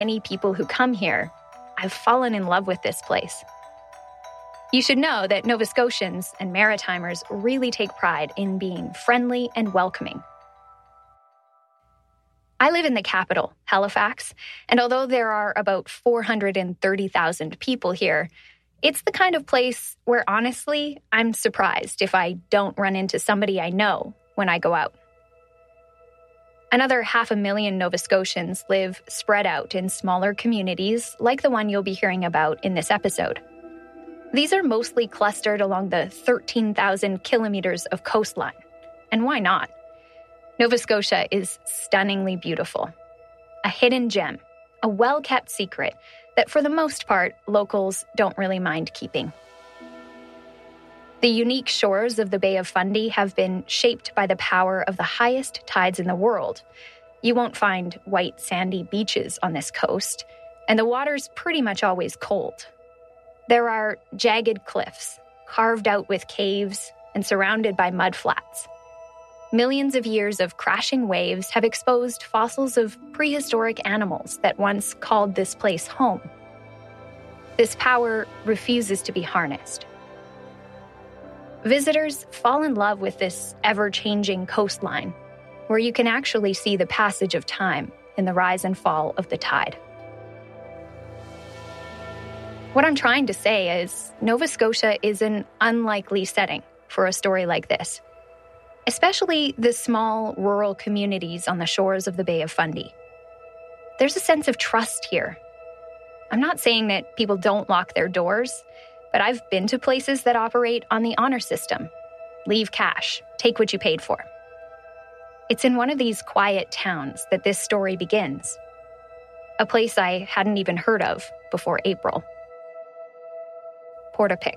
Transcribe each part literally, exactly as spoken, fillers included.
Many people who come here, I've fallen in love with this place. You should know that Nova Scotians and Maritimers really take pride in being friendly and welcoming. I live in the capital, Halifax, and although there are about four hundred thirty thousand people here, it's the kind of place where, honestly, I'm surprised if I don't run into somebody I know when I go out. Another half a million Nova Scotians live spread out in smaller communities like the one you'll be hearing about in this episode. These are mostly clustered along the thirteen thousand kilometers of coastline. And why not? Nova Scotia is stunningly beautiful. A hidden gem, a well-kept secret that for the most part, locals don't really mind keeping. The unique shores of the Bay of Fundy have been shaped by the power of the highest tides in the world. You won't find white sandy beaches on this coast, and the water's pretty much always cold. There are jagged cliffs, carved out with caves and surrounded by mudflats. Millions of years of crashing waves have exposed fossils of prehistoric animals that once called this place home. This power refuses to be harnessed. Visitors fall in love with this ever-changing coastline, where you can actually see the passage of time in the rise and fall of the tide. What I'm trying to say is Nova Scotia is an unlikely setting for a story like this, especially the small rural communities on the shores of the Bay of Fundy. There's a sense of trust here. I'm not saying that people don't lock their doors, but I've been to places that operate on the honor system. Leave cash, take what you paid for. It's in one of these quiet towns that this story begins. A place I hadn't even heard of before April. Portapique.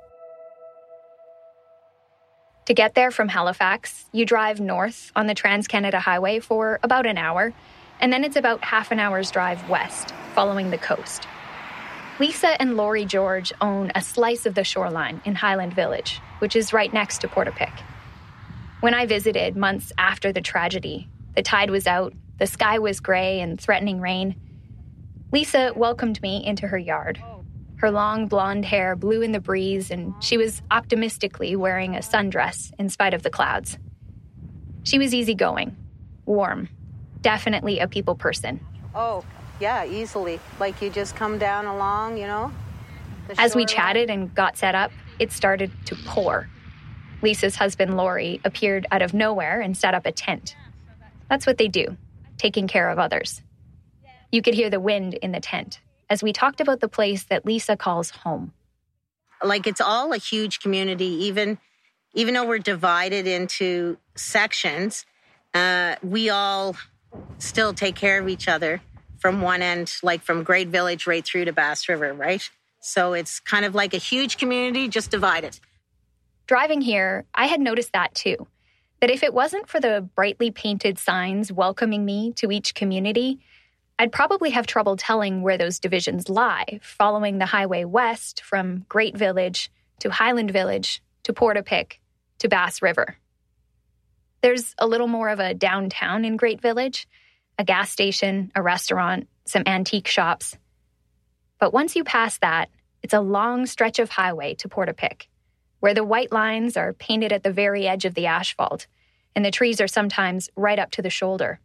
To get there from Halifax, you drive north on the Trans-Canada Highway for about an hour, and then it's about half an hour's drive west, following the coast. Lisa and Laurie George own a slice of the shoreline in Highland Village, which is right next to Portapique. When I visited months after the tragedy, the tide was out, the sky was gray and threatening rain. Lisa welcomed me into her yard. Her long blonde hair blew in the breeze, and she was optimistically wearing a sundress in spite of the clouds. She was easygoing, warm, definitely a people person. Oh, yeah, easily. Like you just come down along, you know? As we chatted and got set up, it started to pour. Lisa's husband, Laurie, appeared out of nowhere and set up a tent. That's what they do, taking care of others. You could hear the wind in the tent as we talked about the place that Lisa calls home. Like, it's all a huge community, even even though we're divided into sections, uh, we all still take care of each other from one end, like from Great Village right through to Bass River, right? So it's kind of like a huge community, just divided. Driving here, I had noticed that too, that if it wasn't for the brightly painted signs welcoming me to each community, I'd probably have trouble telling where those divisions lie, following the highway west from Great Village to Highland Village to Portapique to Bass River. There's a little more of a downtown in Great Village, a gas station, a restaurant, some antique shops. But once you pass that, it's a long stretch of highway to Portapique, where the white lines are painted at the very edge of the asphalt, and the trees are sometimes right up to the shoulder.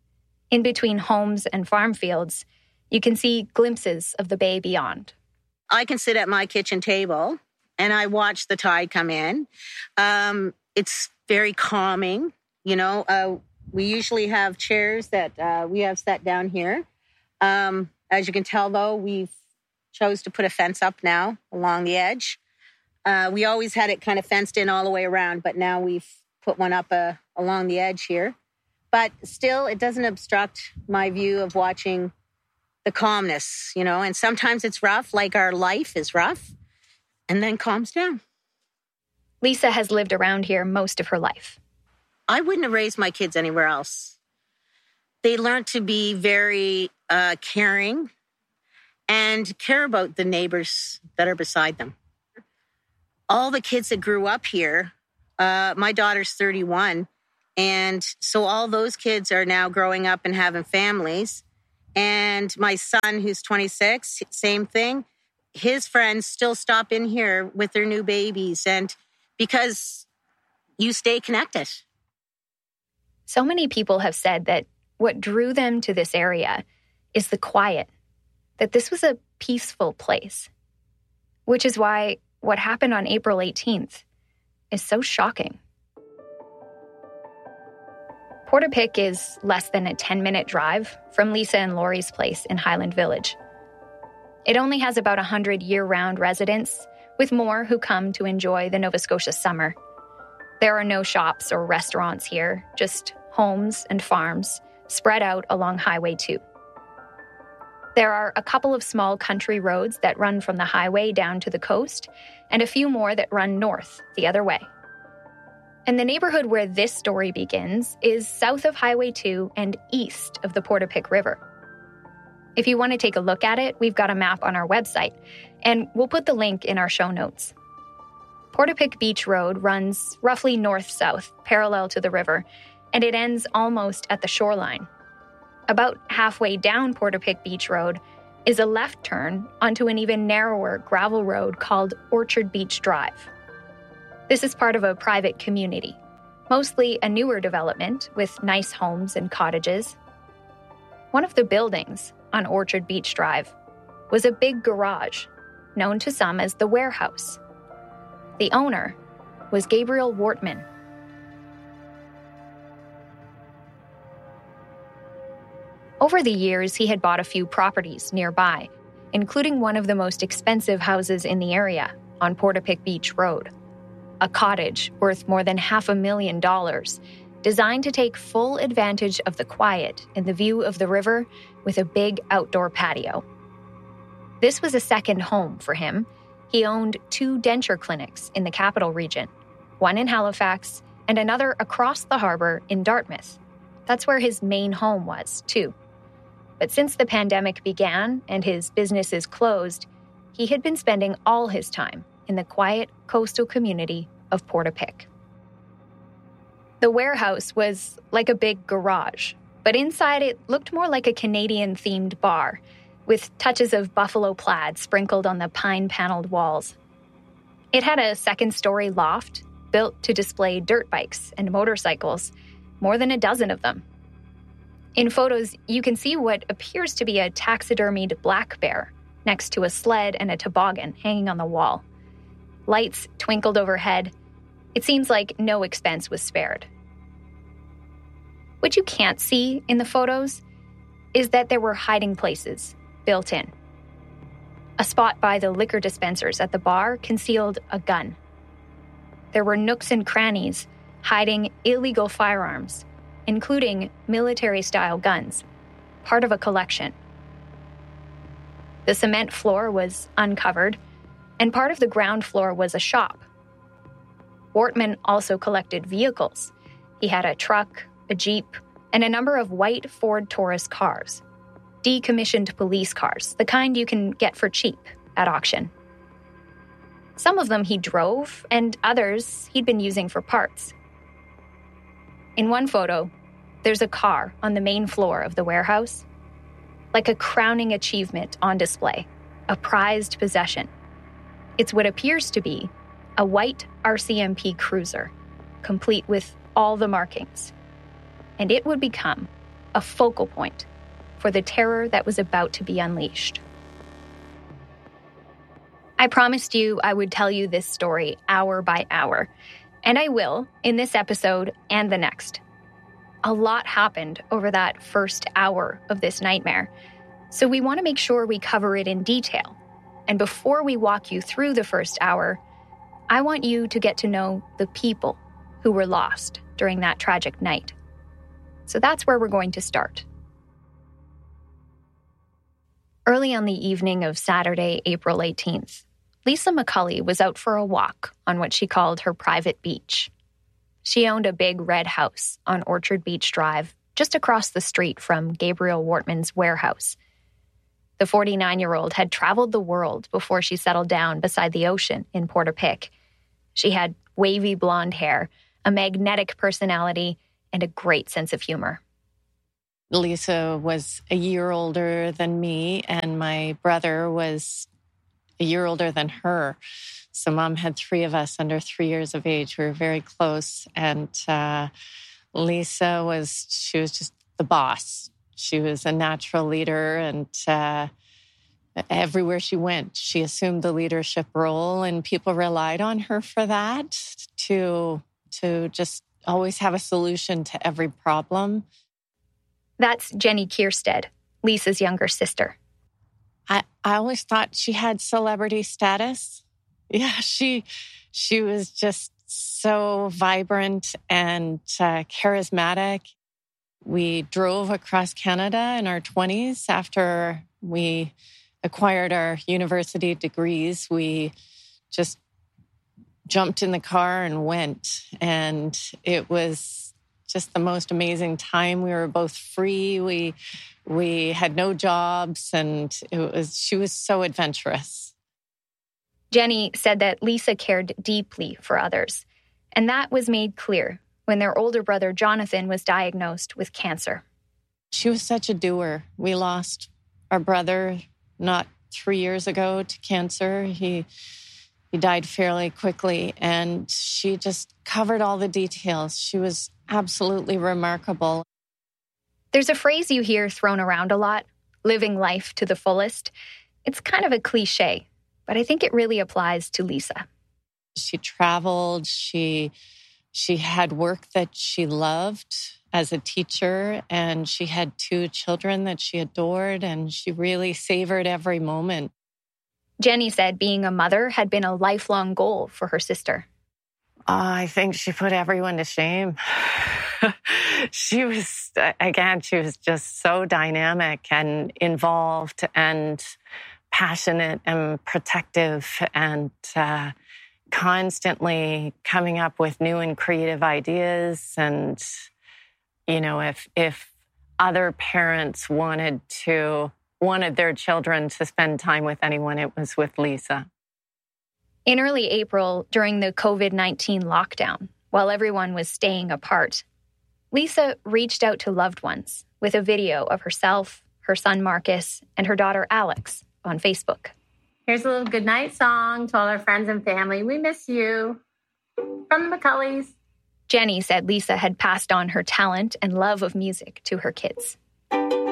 In between homes and farm fields, you can see glimpses of the bay beyond. I can sit at my kitchen table and I watch the tide come in. Um, it's very calming. You know, uh, we usually have chairs that uh, we have set down here. Um, as you can tell, though, we've chose to put a fence up now along the edge. Uh, we always had it kind of fenced in all the way around, but now we've put one up uh, along the edge here. But still, it doesn't obstruct my view of watching the calmness, you know, and sometimes it's rough, like our life is rough, and then calms down. Lisa has lived around here most of her life. I wouldn't have raised my kids anywhere else. They learned to be very uh, caring and care about the neighbors that are beside them. All the kids that grew up here, uh, my daughter's thirty-one, and so all those kids are now growing up and having families. And my son, who's twenty-six, same thing. His friends still stop in here with their new babies, and because you stay connected. So many people have said that what drew them to this area is the quiet, that this was a peaceful place, which is why what happened on April eighteenth is so shocking. Portapique is less than a ten-minute drive from Lisa and Lori's place in Highland Village. It only has about one hundred year-round residents, with more who come to enjoy the Nova Scotia summer. There are no shops or restaurants here, just homes and farms spread out along Highway two. There are a couple of small country roads that run from the highway down to the coast, and a few more that run north the other way. And the neighborhood where this story begins is south of Highway two and east of the Portapique River. If you want to take a look at it, we've got a map on our website, and we'll put the link in our show notes. Portapique Beach Road runs roughly north-south, parallel to the river, and it ends almost at the shoreline. About halfway down Portapique Beach Road is a left turn onto an even narrower gravel road called Orchard Beach Drive. This is part of a private community, mostly a newer development with nice homes and cottages. One of the buildings on Orchard Beach Drive was a big garage, known to some as the warehouse. The owner was Gabriel Wortman. Over the years, he had bought a few properties nearby, including one of the most expensive houses in the area on Portapique Beach Road, a cottage worth more than half a million dollars, designed to take full advantage of the quiet and the view of the river with a big outdoor patio. This was a second home for him. He owned two denture clinics in the capital region, one in Halifax and another across the harbor in Dartmouth. That's where his main home was, too. But since the pandemic began and his businesses closed, he had been spending all his time in the quiet coastal community of Portapique. The warehouse was like a big garage, but inside it looked more like a Canadian-themed bar, with touches of buffalo plaid sprinkled on the pine-paneled walls. It had a second-story loft built to display dirt bikes and motorcycles, more than a dozen of them. In photos, you can see what appears to be a taxidermied black bear next to a sled and a toboggan hanging on the wall. Lights twinkled overhead. It seems like no expense was spared. What you can't see in the photos is that there were hiding places built in. A spot by the liquor dispensers at the bar concealed a gun. There were nooks and crannies hiding illegal firearms, including military-style guns, part of a collection. The cement floor was uncovered, and part of the ground floor was a shop. Wortman also collected vehicles. He had a truck, a Jeep, and a number of white Ford Taurus cars, decommissioned police cars, the kind you can get for cheap at auction. Some of them he drove, and others he'd been using for parts. In one photo, there's a car on the main floor of the warehouse, like a crowning achievement on display, a prized possession. It's what appears to be a white R C M P cruiser, complete with all the markings. And it would become a focal point for the terror that was about to be unleashed. I promised you I would tell you this story hour by hour, and I will in this episode and the next. A lot happened over that first hour of this nightmare, so we want to make sure we cover it in detail. And before we walk you through the first hour, I want you to get to know the people who were lost during that tragic night. So that's where we're going to start. Early on the evening of Saturday, April eighteenth, Lisa McCulley was out for a walk on what she called her private beach. She owned a big red house on Orchard Beach Drive, just across the street from Gabriel Wortman's warehouse. The forty-nine-year-old had traveled the world before she settled down beside the ocean in Portapique. She had wavy blonde hair, a magnetic personality, and a great sense of humor. Lisa was a year older than me, and my brother was a year older than her. So Mom had three of us under three years of age. We were very close. And uh, Lisa was, she was just the boss. She was a natural leader, and uh, everywhere she went, she assumed the leadership role, and people relied on her for that, to, to just always have a solution to every problem. That's Jenny Kierstead, Lisa's younger sister. I, I always thought she had celebrity status. Yeah, she she was just so vibrant and uh, charismatic. We drove across Canada in our twenties after we acquired our university degrees. We just jumped in the car and went. And it was just the most amazing time. We were both free. We we had no jobs, and it was she was so adventurous. Jenny said that Lisa cared deeply for others, and that was made clear when their older brother Jonathan was diagnosed with cancer. She was such a doer. We lost our brother not three years ago to cancer. He he died fairly quickly, and she just covered all the details. She was absolutely remarkable. There's a phrase you hear thrown around a lot, living life to the fullest. It's kind of a cliche, but I think it really applies to Lisa. She traveled. She she had work that she loved as a teacher, and she had two children that she adored, and she really savored every moment. Jenny said being a mother had been a lifelong goal for her sister. I think she put everyone to shame. She was, again, she was just so dynamic and involved and passionate and protective, and uh, constantly coming up with new and creative ideas. And, you know, if if other parents wanted to wanted their children to spend time with anyone, it was with Lisa. In early April, during the covid nineteen lockdown, while everyone was staying apart, Lisa reached out to loved ones with a video of herself, her son Marcus, and her daughter Alex on Facebook. Here's a little goodnight song to all our friends and family. We miss you. From the McCulleys. Jenny said Lisa had passed on her talent and love of music to her kids.